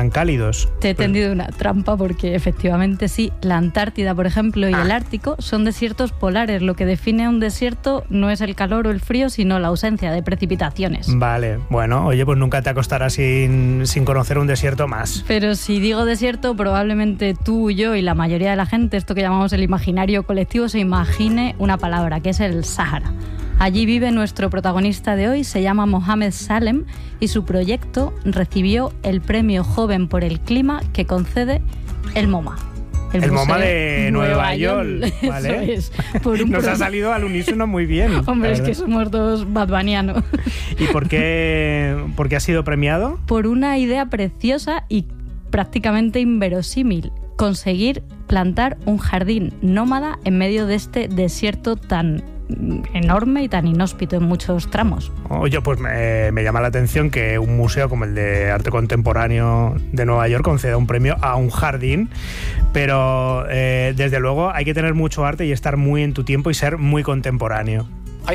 sean cálidos. Te he tendido una trampa porque efectivamente sí, la Antártida, por ejemplo, y el Ártico son desiertos polares. Lo que define un desierto no es el calor o el frío, sino la ausencia de precipitaciones. Vale, bueno, oye, pues nunca te acostarás sin conocer un desierto más. Pero si digo desierto, probablemente tú, yo y la mayoría de la gente, esto que llamamos el imaginario colectivo, se imagine una palabra, que es el Sáhara. Allí vive nuestro protagonista de hoy, se llama Mohamed Salem y su proyecto recibió el premio Joven por el Clima que concede el MoMA. El MoMA de Nueva York, ¿vale? Eso es. Nos ha salido al unísono muy bien. Hombre, es que somos dos badbanianos. ¿Y por qué ha sido premiado? Por una idea preciosa y prácticamente inverosímil. Conseguir plantar un jardín nómada en medio de este desierto tan enorme y tan inhóspito en muchos tramos. Oye, pues me llama la atención que un museo como el de Arte Contemporáneo de Nueva York conceda un premio a un jardín, pero desde luego hay que tener mucho arte y estar muy en tu tiempo y ser muy contemporáneo.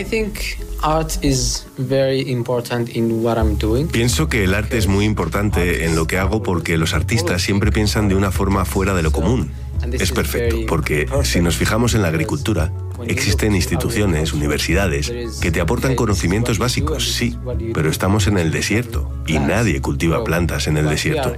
Pienso que el arte es muy importante en lo que hago porque los artistas siempre piensan de una forma fuera de lo común. Es perfecto, porque si nos fijamos en la agricultura, existen instituciones, universidades, que te aportan conocimientos básicos, sí, pero estamos en el desierto y nadie cultiva plantas en el desierto.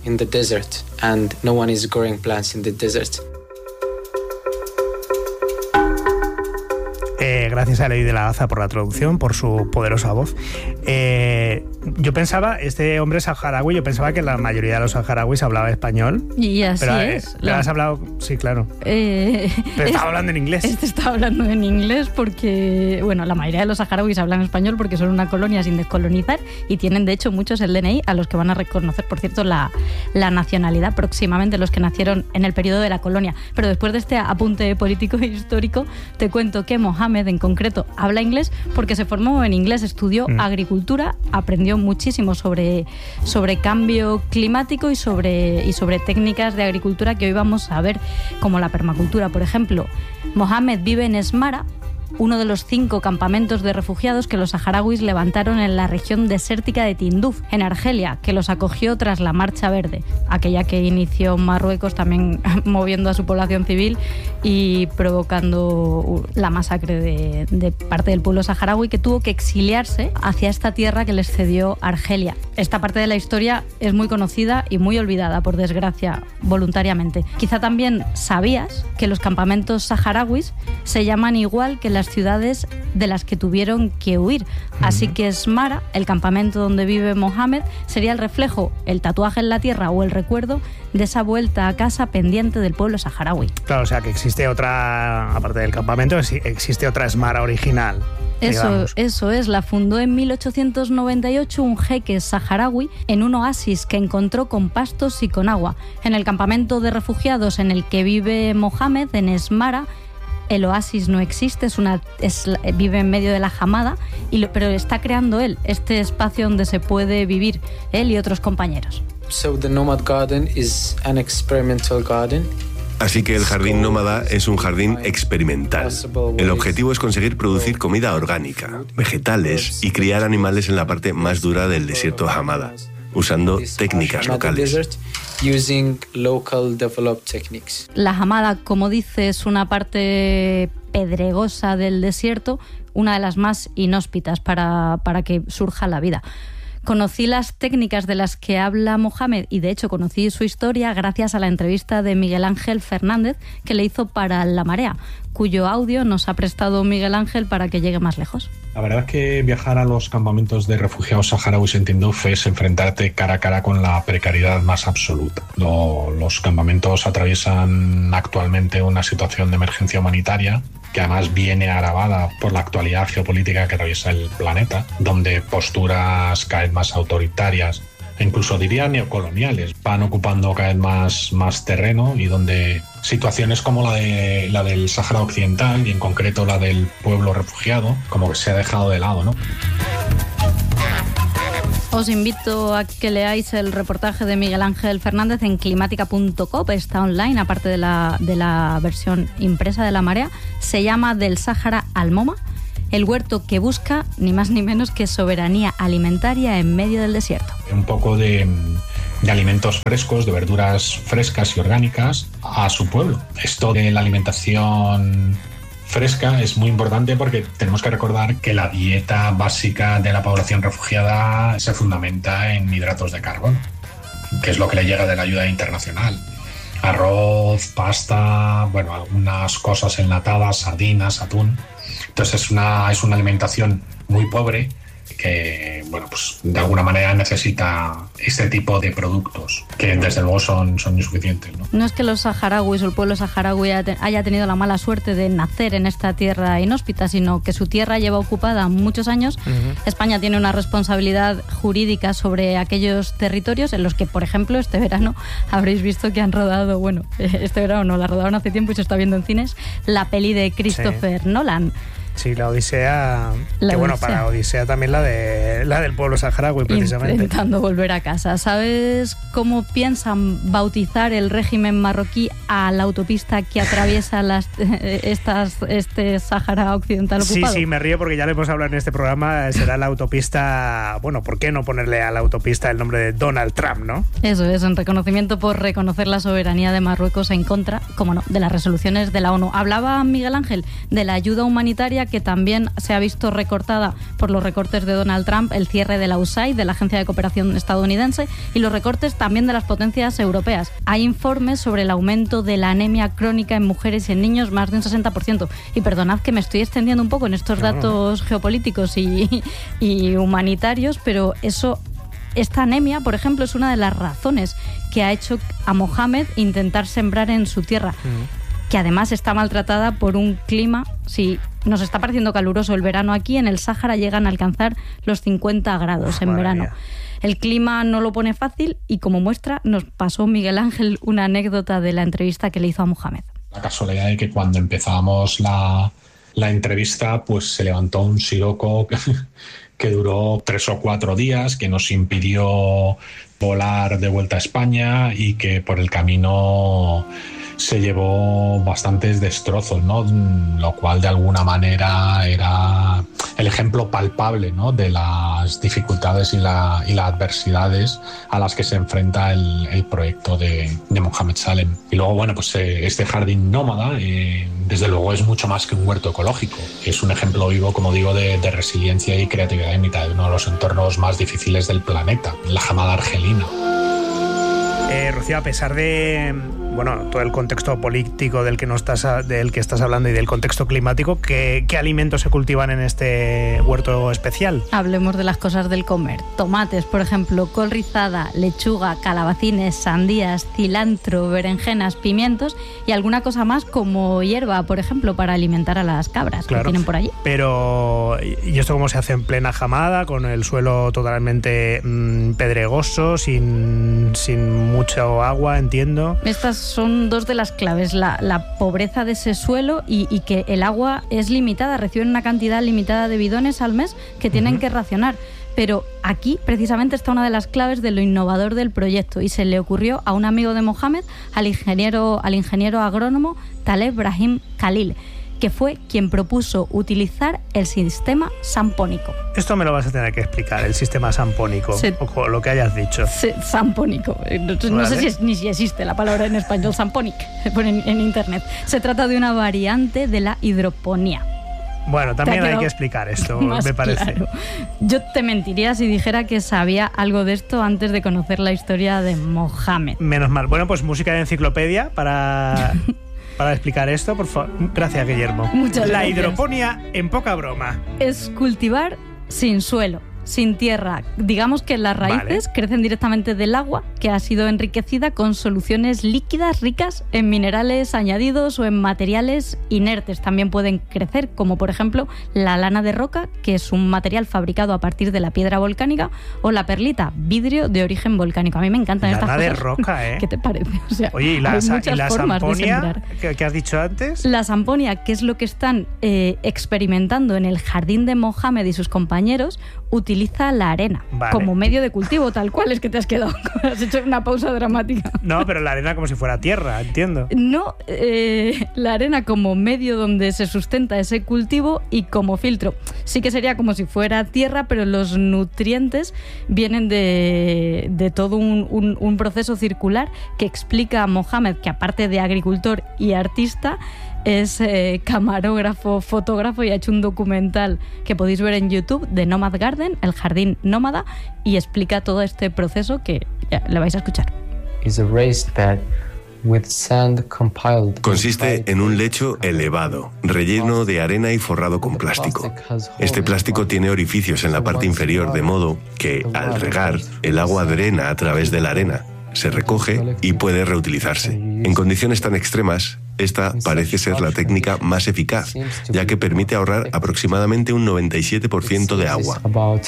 Gracias a Ley de la Haza por la traducción, por su poderosa voz. Yo pensaba, este hombre saharaui, yo pensaba que la mayoría de los saharauis hablaba español. Y así pero, es. ¿le has hablado? Sí, claro. Pero estaba hablando en inglés. Estaba hablando en inglés porque, bueno, la mayoría de los saharauis hablan español porque son una colonia sin descolonizar y tienen, de hecho, muchos el DNI a los que van a reconocer, por cierto, la nacionalidad próximamente, los que nacieron en el periodo de la colonia. Pero después de este apunte político e histórico, te cuento que Mohamed, en concreto, habla inglés porque se formó en inglés, estudió agricultura, aprendió muchísimo sobre cambio climático y sobre técnicas de agricultura que hoy vamos a ver, como la permacultura, por ejemplo. Mohamed vive en Esmara, uno de los 5 campamentos de refugiados que los saharauis levantaron en la región desértica de Tinduf, en Argelia, que los acogió tras la Marcha Verde, aquella que inició Marruecos, también moviendo a su población civil y provocando la masacre de parte del pueblo saharaui, que tuvo que exiliarse hacia esta tierra que les cedió Argelia. Esta parte de la historia es muy conocida y muy olvidada, por desgracia, voluntariamente. Quizá también sabías que los campamentos saharauis se llaman igual que las ciudades de las que tuvieron que huir. Así que Esmara, el campamento donde vive Mohamed, sería el reflejo, el tatuaje en la tierra o el recuerdo de esa vuelta a casa pendiente del pueblo saharaui. Claro, o sea que existe otra, aparte del campamento, existe otra Esmara original. Eso es, la fundó en 1898 un jeque saharaui en un oasis que encontró con pastos y con agua. En el campamento de refugiados en el que vive Mohamed, en Esmara, el oasis no existe, vive en medio de la Hamada, pero está creando él este espacio donde se puede vivir, él y otros compañeros. Así que el jardín nómada es un jardín experimental. El objetivo es conseguir producir comida orgánica, vegetales y criar animales en la parte más dura del desierto Hamada, usando técnicas locales. La Hamada, como dice, es una parte pedregosa del desierto, una de las más inhóspitas para que surja la vida. Conocí las técnicas de las que habla Mohamed y de hecho conocí su historia gracias a la entrevista de Miguel Ángel Fernández que le hizo para La Marea, cuyo audio nos ha prestado Miguel Ángel para que llegue más lejos. La verdad es que viajar a los campamentos de refugiados saharauis en Tinduf es enfrentarte cara a cara con la precariedad más absoluta. Los campamentos atraviesan actualmente una situación de emergencia humanitaria que además viene agravada por la actualidad geopolítica que atraviesa el planeta, donde posturas cada vez más autoritarias e incluso diría neocoloniales van ocupando cada vez más terreno y donde situaciones como la del Sáhara Occidental y en concreto la del pueblo refugiado como que se ha dejado de lado, ¿no? Os invito a que leáis el reportaje de Miguel Ángel Fernández en climática.com, está online, aparte de la versión impresa de La Marea. Se llama Del Sáhara al MoMA, el huerto que busca ni más ni menos que soberanía alimentaria en medio del desierto. Un poco de alimentos frescos, de verduras frescas y orgánicas a su pueblo. Esto de la alimentación fresca es muy importante porque tenemos que recordar que la dieta básica de la población refugiada se fundamenta en hidratos de carbono, que es lo que le llega de la ayuda internacional. Arroz, pasta, bueno, algunas cosas enlatadas, sardinas, atún. Entonces es una alimentación muy pobre que, bueno, pues de alguna manera necesita este tipo de productos que desde luego son insuficientes, ¿no? No es que los saharauis o el pueblo saharaui haya tenido la mala suerte de nacer en esta tierra inhóspita, sino que su tierra lleva ocupada muchos años. España tiene una responsabilidad jurídica sobre aquellos territorios en los que, por ejemplo, este verano habréis visto que han rodado, bueno, este verano no, la rodaron hace tiempo y se está viendo en cines, la peli de Christopher Nolan. Sí, la Odisea. Para Odisea también la del pueblo saharaui, precisamente. Intentando volver a casa. ¿Sabes cómo piensan bautizar el régimen marroquí a la autopista que atraviesa este Sáhara occidental ocupado? Sí, me río porque ya lo hemos hablado en este programa. Será la autopista. Bueno, ¿por qué no ponerle a la autopista el nombre de Donald Trump, no? Eso es, en reconocimiento por reconocer la soberanía de Marruecos en contra, como no, de las resoluciones de la ONU. Hablaba Miguel Ángel de la ayuda humanitaria que también se ha visto recortada por los recortes de Donald Trump, el cierre de la USAID, de la Agencia de Cooperación Estadounidense, y los recortes también de las potencias europeas. Hay informes sobre el aumento de la anemia crónica en mujeres y en niños, más de un 60%. Y perdonad que me estoy extendiendo un poco en estos datos geopolíticos y humanitarios, pero esta anemia, por ejemplo, es una de las razones que ha hecho a Mohamed intentar sembrar en su tierra. Que además está maltratada por un clima, si nos está pareciendo caluroso el verano aquí, en el Sáhara llegan a alcanzar los 50 grados en verano. Mía. El clima no lo pone fácil y como muestra nos pasó Miguel Ángel una anécdota de la entrevista que le hizo a Mohamed. La casualidad de que cuando empezábamos la entrevista pues se levantó un siroco que duró 3 o 4 días, que nos impidió volar de vuelta a España y que por el camino se llevó bastantes destrozos, ¿no? Lo cual de alguna manera era el ejemplo palpable, ¿no?, de las dificultades y las adversidades a las que se enfrenta el proyecto de Mohamed Salem. Y luego, bueno, pues este jardín nómada desde luego es mucho más que un huerto ecológico. Es un ejemplo vivo, como digo, de resiliencia y creatividad en mitad de uno de los entornos más difíciles del planeta, la Hamada argelina. Rocío, a pesar de todo el contexto político del que estás hablando y del contexto climático, ¿qué alimentos se cultivan en este huerto especial? Hablemos de las cosas del comer. Tomates, por ejemplo, col rizada, lechuga, calabacines, sandías, cilantro, berenjenas, pimientos y alguna cosa más como hierba, por ejemplo, para alimentar a las cabras que tienen por allí. Pero, ¿y esto cómo se hace en plena Hamada, con el suelo totalmente pedregoso, sin mucho agua, entiendo? Estas son dos de las claves, la pobreza de ese suelo y que el agua es limitada, reciben una cantidad limitada de bidones al mes que tienen que racionar. Pero aquí precisamente está una de las claves de lo innovador del proyecto y se le ocurrió a un amigo de Mohamed, al ingeniero agrónomo Taleb Brahim Khalil, que fue quien propuso utilizar el sistema sampónico. Esto me lo vas a tener que explicar, el sistema sampónico, o lo que hayas dicho. Sampónico. No sé si existe la palabra en español, sampónic, en internet. Se trata de una variante de la hidroponía. Bueno, también hay que explicar esto, me parece. Claro. Yo te mentiría si dijera que sabía algo de esto antes de conocer la historia de Mohamed. Menos mal. Bueno, pues música de enciclopedia para explicar esto, por favor. Gracias, Guillermo. Muchas gracias. La hidroponía en poca broma. Es cultivar sin suelo, sin tierra. Digamos que las raíces crecen directamente del agua, que ha sido enriquecida con soluciones líquidas ricas en minerales añadidos o en materiales inertes. También pueden crecer, como por ejemplo la lana de roca, que es un material fabricado a partir de la piedra volcánica, o la perlita, vidrio de origen volcánico. A mí me encantan estas cosas. Lana de roca, ¿eh? ¿Qué te parece? O sea, oye, ¿y la samponia que has dicho antes? La samponia, que es lo que están experimentando en el jardín de Mohamed y sus compañeros, utiliza reutiliza la arena como medio de cultivo, tal cual. Es que te has quedado, has hecho una pausa dramática. No, pero la arena como si fuera tierra, entiendo. No, la arena como medio donde se sustenta ese cultivo y como filtro. Sí que sería como si fuera tierra, pero los nutrientes vienen de todo un proceso circular que explica a Mohamed, que aparte de agricultor y artista, es camarógrafo, fotógrafo y ha hecho un documental que podéis ver en YouTube de Nomad Garden, el jardín nómada, y explica todo este proceso que ya le vais a escuchar. Consiste en un lecho elevado, relleno de arena y forrado con plástico. Este plástico tiene orificios en la parte inferior, de modo que, al regar, el agua drena a través de la arena, se recoge y puede reutilizarse. En condiciones tan extremas, esta parece ser la técnica más eficaz, ya que permite ahorrar aproximadamente un 97% de agua.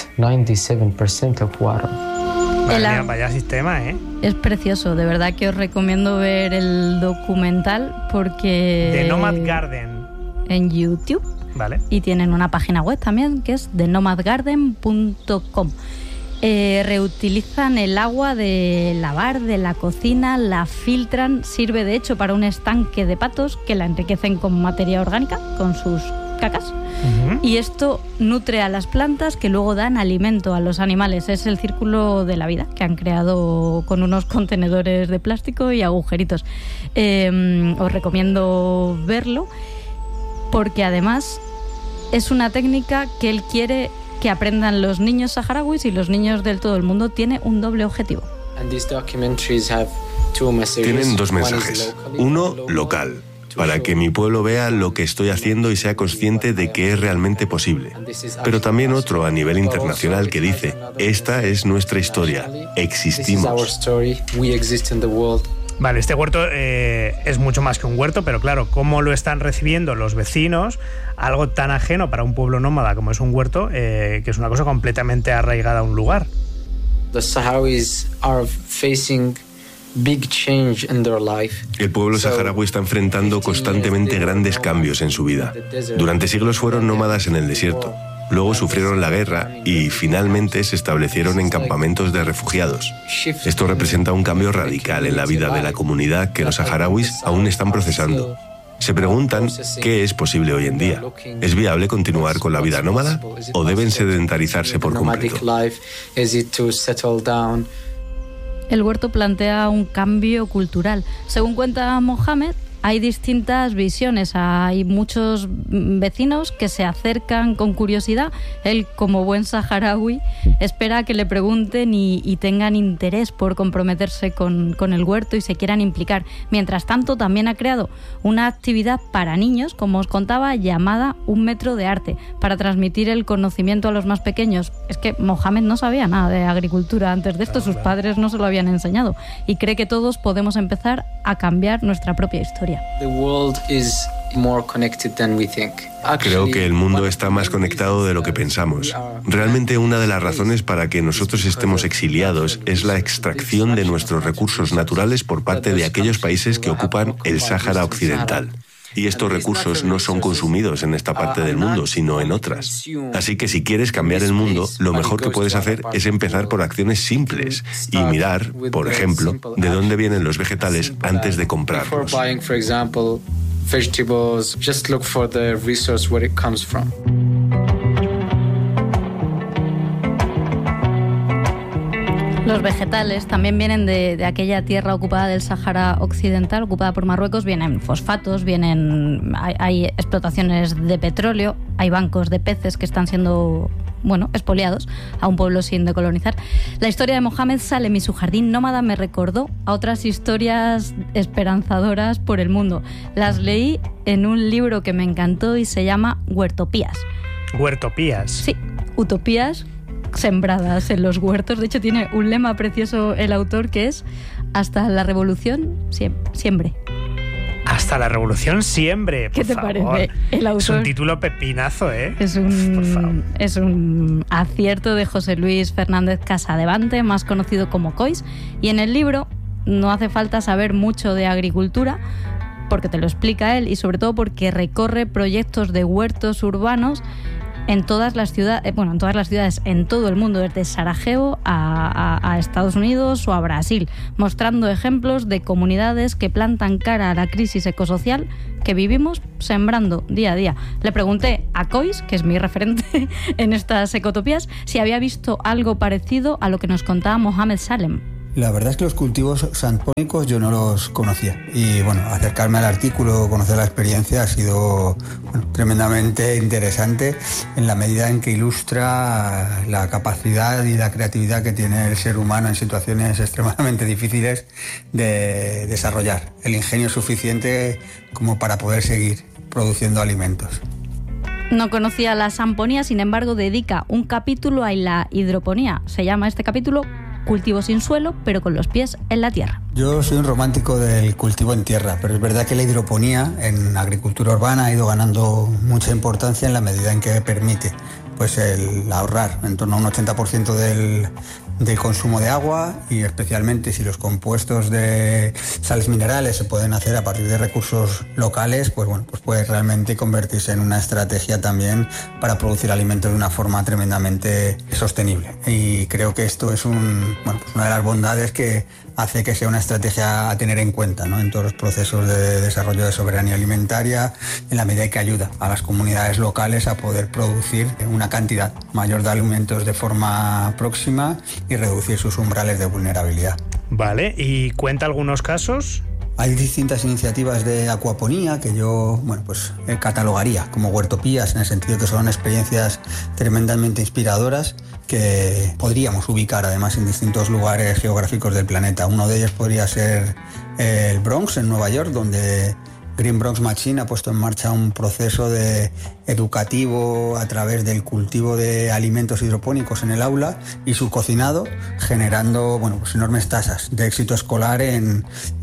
Vaya sistema, ¿eh? Es precioso, de verdad que os recomiendo ver el documental porque... The Nomad Garden. En YouTube. Vale. Y tienen una página web también que es thenomadgarden.com. Reutilizan el agua de lavar, de la cocina, la filtran, sirve de hecho para un estanque de patos que la enriquecen con materia orgánica, con sus cacas. Y esto nutre a las plantas que luego dan alimento a los animales. Es el círculo de la vida que han creado con unos contenedores de plástico y agujeritos. Os recomiendo verlo porque además es una técnica que él quiere que aprendan los niños saharauis y los niños del todo el mundo. Tiene un doble objetivo. Tienen dos mensajes. Uno, local, para que mi pueblo vea lo que estoy haciendo y sea consciente de que es realmente posible. Pero también otro a nivel internacional que dice, esta es nuestra historia, existimos. Vale, este huerto es mucho más que un huerto, pero claro, ¿cómo lo están recibiendo los vecinos? Algo tan ajeno para un pueblo nómada como es un huerto, que es una cosa completamente arraigada a un lugar. El pueblo saharaui está enfrentando constantemente grandes cambios en su vida. Durante siglos fueron nómadas en el desierto. Luego sufrieron la guerra y finalmente se establecieron en campamentos de refugiados. Esto representa un cambio radical en la vida de la comunidad que los saharauis aún están procesando. Se preguntan qué es posible hoy en día. ¿Es viable continuar con la vida nómada o deben sedentarizarse por completo? El huerto plantea un cambio cultural. Según cuenta Mohamed, hay distintas visiones, hay muchos vecinos que se acercan con curiosidad. Él, como buen saharaui, espera que le pregunten y tengan interés por comprometerse con el huerto y se quieran implicar. Mientras tanto, también ha creado una actividad para niños, como os contaba, llamada Un Metro de Arte, para transmitir el conocimiento a los más pequeños. Es que Mohamed no sabía nada de agricultura antes de esto, sus padres no se lo habían enseñado, y cree que todos podemos empezar a cambiar nuestra propia historia. Creo que el mundo está más conectado de lo que pensamos. Realmente una de las razones para que nosotros estemos exiliados es la extracción de nuestros recursos naturales por parte de aquellos países que ocupan el Sáhara Occidental. Y estos recursos no son consumidos en esta parte del mundo, sino en otras. Así que si quieres cambiar el mundo, lo mejor que puedes hacer es empezar por acciones simples y mirar, por ejemplo, de dónde vienen los vegetales antes de comprarlos. Los vegetales también vienen de aquella tierra ocupada del Sáhara Occidental, ocupada por Marruecos. Vienen fosfatos, hay explotaciones de petróleo, hay bancos de peces que están siendo expoliados a un pueblo sin decolonizar. La historia de Mohamed Salem y su jardín nómada me recordó a otras historias esperanzadoras por el mundo. Las leí en un libro que me encantó y se llama Huertopías. ¿Huertopías? Sí, utopías sembradas en los huertos. De hecho, tiene un lema precioso el autor que es: hasta la revolución, siembre. Hasta la revolución siembre. ¿Qué te parece? El autor. Es un título pepinazo, ¿eh? Es un acierto de José Luis Fernández Casadevante, más conocido como Cois. Y en el libro no hace falta saber mucho de agricultura, porque te lo explica él, y sobre todo porque recorre proyectos de huertos urbanos en todas las ciudades, en todo el mundo, desde Sarajevo a Estados Unidos o a Brasil, mostrando ejemplos de comunidades que plantan cara a la crisis ecosocial que vivimos sembrando día a día. Le pregunté a Kois, que es mi referente en estas ecotopías, si había visto algo parecido a lo que nos contaba Mohamed Salem. La verdad es que los cultivos sanpónicos yo no los conocía y acercarme al artículo, conocer la experiencia ha sido tremendamente interesante en la medida en que ilustra la capacidad y la creatividad que tiene el ser humano en situaciones extremadamente difíciles de desarrollar el ingenio suficiente como para poder seguir produciendo alimentos. No conocía la samponía, sin embargo dedica un capítulo a la hidroponía. Se llama este capítulo Cultivo sin suelo, pero con los pies en la tierra. Yo soy un romántico del cultivo en tierra, pero es verdad que la hidroponía en agricultura urbana ha ido ganando mucha importancia en la medida en que permite el ahorrar en torno a un 80% del consumo de agua, y especialmente si los compuestos de sales minerales se pueden hacer a partir de recursos locales, pues puede realmente convertirse en una estrategia también para producir alimentos de una forma tremendamente sostenible. Y creo que esto es una de las bondades que hace que sea una estrategia a tener en cuenta, ¿no?, en todos los procesos de desarrollo de soberanía alimentaria, en la medida en que ayuda a las comunidades locales a poder producir una cantidad mayor de alimentos de forma próxima y reducir sus umbrales de vulnerabilidad. Vale, ¿y cuenta algunos casos? Hay distintas iniciativas de acuaponía que yo catalogaría como huertopías, en el sentido de que son experiencias tremendamente inspiradoras que podríamos ubicar además en distintos lugares geográficos del planeta. Uno de ellos podría ser el Bronx, en Nueva York, donde Green Bronx Machine ha puesto en marcha un proceso educativo a través del cultivo de alimentos hidropónicos en el aula y su cocinado, generando enormes tasas de éxito escolar en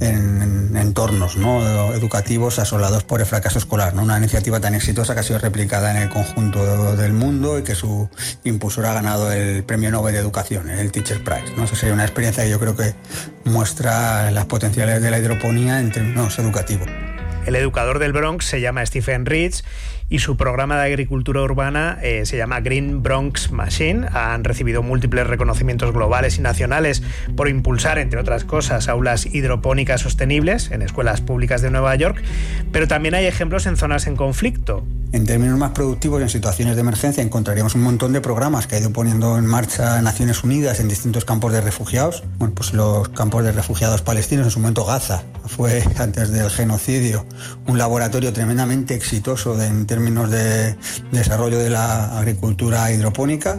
entornos, ¿no?, educativos asolados por el fracaso escolar, ¿no? Una iniciativa tan exitosa que ha sido replicada en el conjunto del mundo y que su impulsor ha ganado el Premio Nobel de Educación, el Teacher Prize, ¿no? Eso sería una experiencia que yo creo que muestra las potencialidades de la hidroponía en términos educativos. El educador del Bronx se llama Stephen Rich y su programa de agricultura urbana se llama Green Bronx Machine. Han recibido múltiples reconocimientos globales y nacionales por impulsar, entre otras cosas, aulas hidropónicas sostenibles en escuelas públicas de Nueva York, pero también hay ejemplos en zonas en conflicto. En términos más productivos, en situaciones de emergencia, encontraríamos un montón de programas que ha ido poniendo en marcha Naciones Unidas en distintos campos de refugiados. Los campos de refugiados palestinos, en su momento Gaza, fue, antes del genocidio, un laboratorio tremendamente exitoso en términos de desarrollo de la agricultura hidropónica.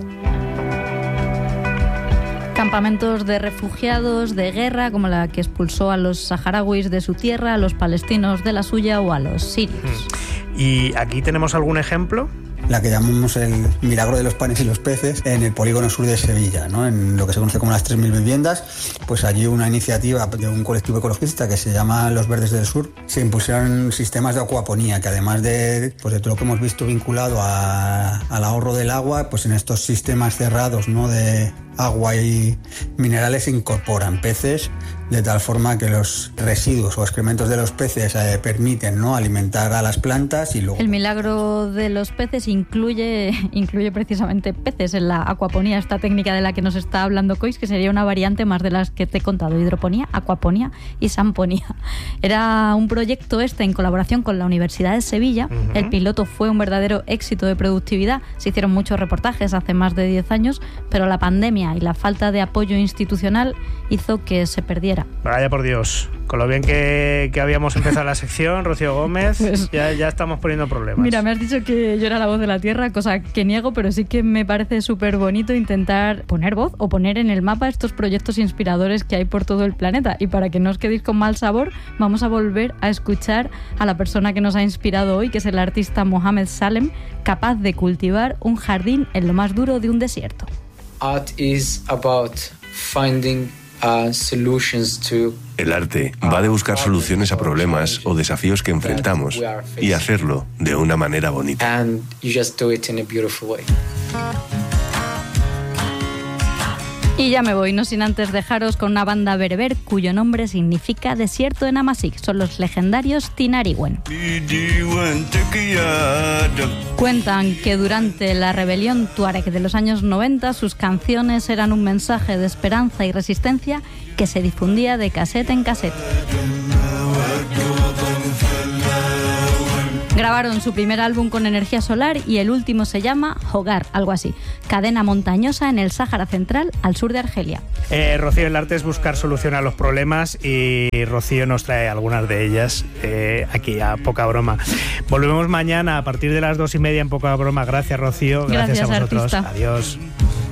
Campamentos de refugiados de guerra, como la que expulsó a los saharauis de su tierra, a los palestinos de la suya o a los sirios. ¿Y aquí tenemos algún ejemplo? La que llamamos el milagro de los panes y los peces, en el polígono sur de Sevilla, ¿no?, en lo que se conoce como las 3.000 viviendas. Pues allí una iniciativa de un colectivo ecologista que se llama Los Verdes del Sur, se impusieron sistemas de acuaponía que, además de todo lo que hemos visto vinculado al ahorro del agua, pues en estos sistemas cerrados, ¿no?, de agua y minerales se incorporan peces, de tal forma que los residuos o excrementos de los peces permiten, ¿no?, alimentar a las plantas. Y luego el milagro de los peces incluye precisamente peces en la acuaponía, esta técnica de la que nos está hablando Kois, que sería una variante más de las que te he contado: hidroponía, acuaponía y samponía. Era un proyecto en colaboración con la Universidad de Sevilla. El piloto fue un verdadero éxito de productividad. Se hicieron muchos reportajes hace más de 10 años, pero la pandemia y la falta de apoyo institucional hizo que se perdiera. Vaya por Dios, con lo bien que habíamos empezado la sección, Rocío Gómez, pues, ya estamos poniendo problemas. Mira, me has dicho que yo era la voz de la tierra, cosa que niego, pero sí que me parece súper bonito intentar poner voz o poner en el mapa estos proyectos inspiradores que hay por todo el planeta. Y para que no os quedéis con mal sabor, vamos a volver a escuchar a la persona que nos ha inspirado hoy, que es el artista Mohamed Salem, capaz de cultivar un jardín en lo más duro de un desierto. Art is about finding solutions to. El arte va de buscar soluciones a problemas o desafíos que enfrentamos y hacerlo de una manera bonita. And you just do it in a beautiful way. Y ya me voy, no sin antes dejaros con una banda bereber cuyo nombre significa desierto en Amasik. Son los legendarios Tinariwen. Cuentan que durante la rebelión tuareg de los años 90 sus canciones eran un mensaje de esperanza y resistencia que se difundía de casete en casete. Grabaron su primer álbum con energía solar y el último se llama Hogar, algo así. Cadena montañosa en el Sáhara Central, al sur de Argelia. Rocío, el arte es buscar solución a los problemas y Rocío nos trae algunas de ellas aquí a Poca Broma. Volvemos mañana a partir de las 2:30 en Poca Broma. Gracias, Rocío. Gracias a vosotros. Artista. Adiós.